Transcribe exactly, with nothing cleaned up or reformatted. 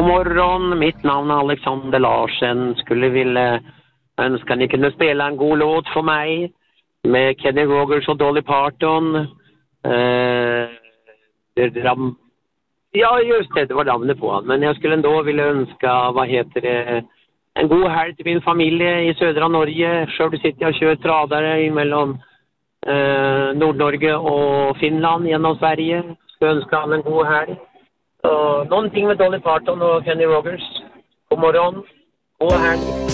morgon, mitt namn är Alexander Larsen. Skulle vilja önska ni kunde spela en god låt för mig med Kenny Rogers och Dolly Parton. Eh, det ram... Ja, just det, det var namnet på han. Men jag skulle ändå vilja önska, vad heter det, en god helg till min familj i södra Norge. Själv sitter jag och kör tradare mellan eh, Nordnorge och Finland genom Sverige. Ska önska han en god helg. Uh, någonting med Dolly Parton och Kenny Rogers. God morgon. God helg.